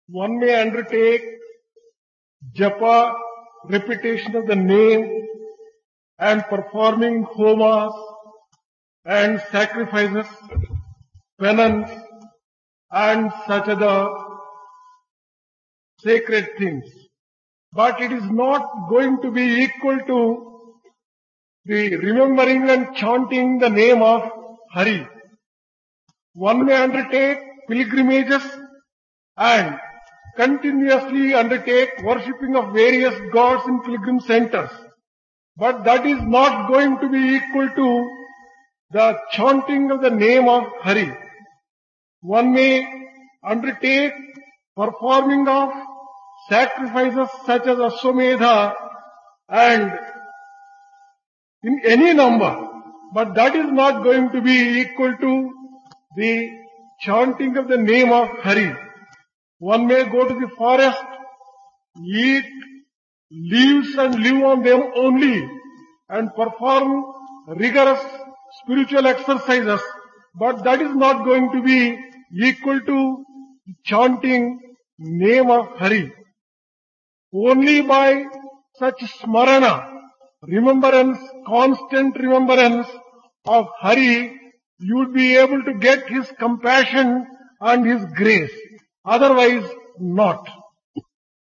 One may undertake japa, repetition of the name, and performing homas and sacrifices, penance, and such other sacred things. But it is not going to be equal to the remembering and chanting the name of Hari. One may undertake pilgrimages and continuously undertake worshipping of various gods in pilgrim centers. But that is not going to be equal to the chanting of the name of Hari. One may undertake performing of sacrifices such as Ashwamedha and in any number, but that is not going to be equal to the chanting of the name of Hari. One may go to the forest, eat leaves and live on them only and perform rigorous spiritual exercises, but that is not going to be equal to chanting name of Hari. Only by such smarana, remembrance, constant remembrance of Hari, you would be able to get His compassion and His grace. Otherwise, not.